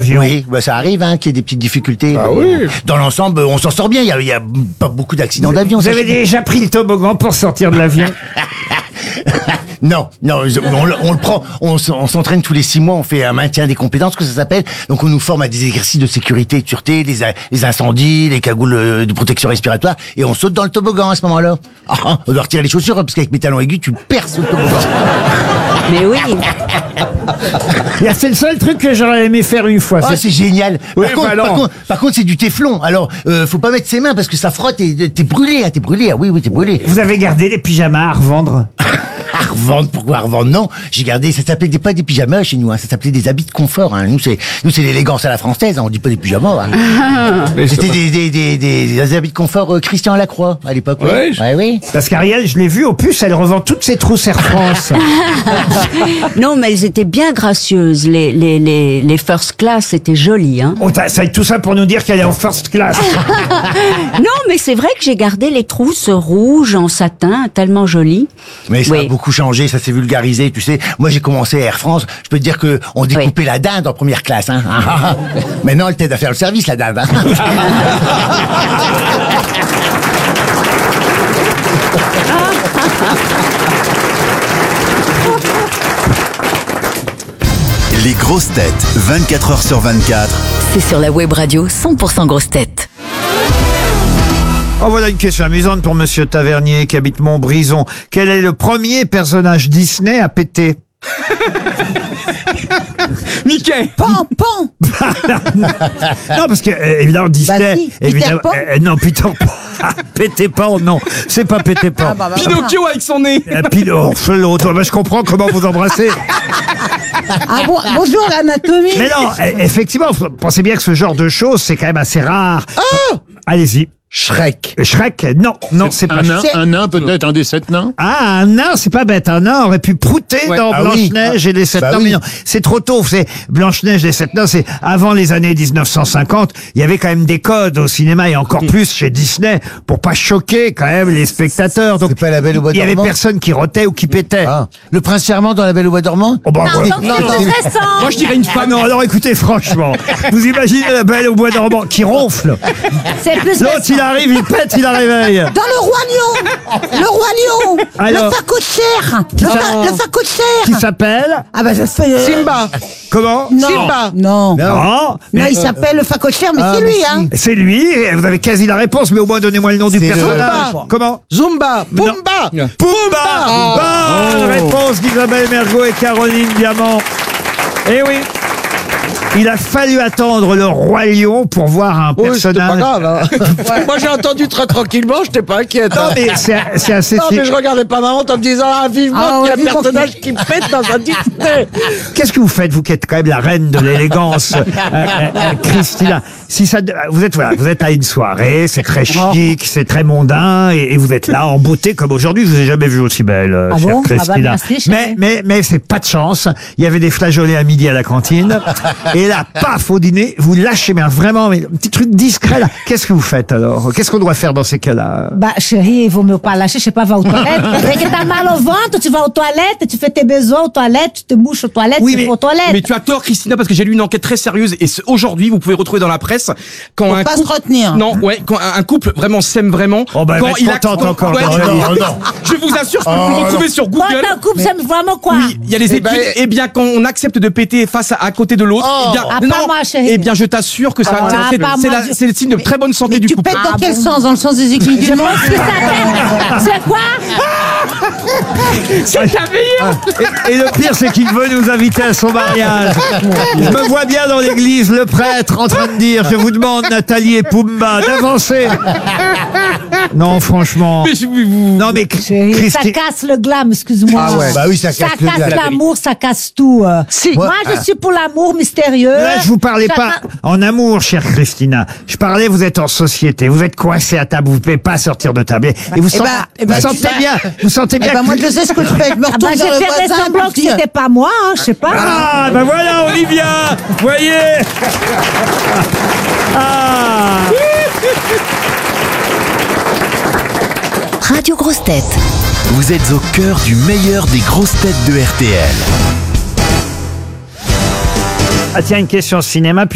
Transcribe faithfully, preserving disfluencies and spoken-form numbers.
l'avion. Oui, bah ça arrive hein, qu'il y ait des petites difficultés. Ah Mais oui. Dans l'ensemble, on s'en sort bien. Il y a, il y a pas beaucoup d'accidents d'avion. Vous ça, avez je- déjà pris le toboggan pour sortir de l'avion? Non, non, on, le- on le prend, on, s- on s'entraîne tous les six mois, on fait un maintien des compétences, que ça s'appelle. Donc on nous forme à des exercices de sécurité et de sûreté, les, a- les incendies, les cagoules euh, de protection respiratoire, et on saute dans le toboggan à ce moment-là. Ah, ah, on doit retirer les chaussures, hein, parce qu'avec mes talons aigus, tu perces le toboggan. Mais oui. Là, c'est le seul truc que j'aurais aimé faire une fois. Ah, C'est- c'est génial. Oui, par, contre, bah par, non. contre, par contre, c'est du téflon. Alors, euh, faut pas mettre ses mains parce que ça frotte et t'es brûlé, hein, t'es brûlé. Ah oui, oui, t'es brûlé. Vous avez gardé les pyjamas à revendre? À revendre, pourquoi à revendre? Non, j'ai gardé, ça s'appelait des, pas des pyjamas chez nous, hein, ça s'appelait des habits de confort. Hein. Nous, c'est, nous, c'est l'élégance à la française, hein, on dit pas des pyjamas. Hein. Mais C'était c'est- des, des, des, des, des habits de confort euh, Christian Lacroix à l'époque. oui. Ouais, je- Ouais, oui. Parce qu'Ariel, je l'ai vu, au plus, elle revend toutes ses trousses Air France. Non, mais elles étaient bien gracieuses. Les, les, les, les first class, c'était joli, hein. Oh, t'as- ça tout ça pour nous dire qu'elle est en first class. Non, mais c'est vrai que j'ai gardé les trousses rouges en satin, tellement jolies. Mais ça Oui. a beaucoup changé, ça s'est vulgarisé, tu sais. Moi, j'ai commencé à Air France, je peux te dire que on découpait la dinde en première classe. Hein. Maintenant, elle t'aide à faire le service, la dinde. Hein. Les grosses têtes, vingt-quatre heures sur vingt-quatre. C'est sur la web radio cent pour cent grosses têtes. Oh, voilà une question amusante pour Monsieur Tavernier qui habite Montbrison. Quel est le premier personnage Disney à péter? Mickey. Pan, pan. Non, parce que, euh, évidemment, Disney... Bah si, Peter évidemment, Pan. euh, non, Peter Pan. Péter Pan, non. C'est pas Péter Pan. Ah, bah, bah, Pinocchio avec son nez. Euh, Pino, oh, l'autre, bah, je comprends comment vous embrassez. Ah bon, bonjour l'anatomie. Mais non, e- effectivement, vous pensez bien que ce genre de choses, c'est quand même assez rare. Allez-y. Shrek. Shrek, non, non, c'est pas Un nain, C'est- un nain peut-être, un des sept nains. Ah, un nain, c'est pas bête. Un nain aurait pu prouter Ouais. dans Ah oui. Blanche-Neige et les Sept Bah Nains. oui. Mais non, c'est trop tôt. C'est Blanche-Neige et les Sept Nains, c'est avant les années dix-neuf cent cinquante. Il y avait quand même des codes au cinéma et encore plus chez Disney pour pas choquer quand même les spectateurs. Donc, C'est pas La Belle au Bois il y avait dormant personne qui rotait ou qui pétait. Ah. Le prince charmant dans La Belle au Bois dormant. Oh, bah, ouais. Moi, je dirais une Ah femme. non, alors écoutez, franchement, vous imaginez la Belle au Bois dormant qui ronfle. C'est plus L'autre, il arrive, il pète, il la réveille. dans le roi lion. Le roi lion. Alors Le facochère. Le, fa- le Qui facochère. s'appelle Ah bah je fais. euh, Simba. Comment Non. Simba. Non. Non, Non, mais il s'appelle le facochère, mais Ah, c'est lui, mais hein. c'est lui, et vous avez quasi la réponse, mais au moins donnez-moi le nom du C'est le- personnage. Zumba. Comment Zumba. Pumba. Pumba. Bonne réponse d'Isabelle Mergo et Caroline Diamant. Eh oui. Il a fallu attendre le roi lion pour voir un Oui, c'était pas personnage. grave. Hein. Moi, j'ai entendu très tranquillement, j'étais pas inquiète. Non, hein. mais c'est c'est assez. Non, mais je regardais pas ma honte en me disant, ah, vivement Ah, qu'il y a ouais, un vivement personnage qui pète dans un Disney. Qu'est-ce que vous faites, vous qui êtes quand même la reine de l'élégance, euh, euh, euh, Christina? Si ça, vous êtes voilà, vous êtes à une soirée, c'est très chic, c'est très mondain, et, et vous êtes là en beauté comme aujourd'hui. Je vous ai jamais vu aussi belle, euh, Ah chère bon? Ah bah, Christina. merci, chérie. mais mais mais c'est pas de chance. Il y avait des flageolets à midi à la cantine, et là, paf, au dîner, vous lâchez, mais vraiment, mais un petit truc discret là. Qu'est-ce que vous faites alors? Qu'est-ce qu'on doit faire dans ces cas-là? Bah, chérie, il vaut mieux pas lâcher, je sais pas, va aux toilettes. Dès que t'as mal au ventre, tu vas aux toilettes, tu fais tes besoins aux toilettes, tu te mouches aux toilettes, Oui, tu mais- vas aux toilettes. Mais tu as tort, Christina, parce que j'ai lu une enquête très sérieuse et ce- aujourd'hui, vous pouvez retrouver dans la presse quand Faut un pas couple, se retenir. non, ouais, quand un un couple vraiment s'aime vraiment. Oh, bah, elle va être il a- contente quand- encore. ouais, Non, je- non, non. Je vous assure, je peux Oh, vous le retrouver non. sur Quand Google. un couple, c'est vraiment quoi? Oui, il y a les Eh études. ben, Eh bien, quand on accepte de péter face à, à côté de l'autre, Oh. eh bien, Ah, pas moi, chérie. eh bien, je t'assure que ça, Ah, c'est, pas c'est moi, la- je- c'est le signe de très bonne santé Mais du tu couple. pètes dans Ah quel bon sens? Dans le sens des équilibres du monde? C'est quoi? C'est merveilleux. Et, et le pire, c'est qu'il veut nous inviter à son mariage. Je me vois bien dans l'église, le prêtre en train de dire, je vous demande, Nathalie et Pumba, d'avancer. Non, franchement. Mais je vais vous. Non, mais Chérie, ça Christi- casse le glam, excuse-moi. Ah ouais. Bah oui, ça casse le glam. l'amour, ça casse tout. euh. Si. Moi, je suis pour l'amour mystérieux. Là, je vous parlais pas Chacun- en amour, chère Christina. Je parlais, vous êtes en société, vous êtes coincé à table, vous pouvez pas sortir de table. Et vous, eh sentez, ben, eh vous ben, sentez tu- bien, vous sentez Eh bien ben, que- moi, je sais ce que je fais. Je me Ah retourne bah, vers j'ai le fait des voisin semblants pour que dire- c'était pas moi, hein, je sais pas. Ah, ben voilà, Olivia, voyez. Ah. Radio Grosses Têtes. Vous êtes au cœur du meilleur des grosses têtes de R T L. Ah tiens, une question cinéma.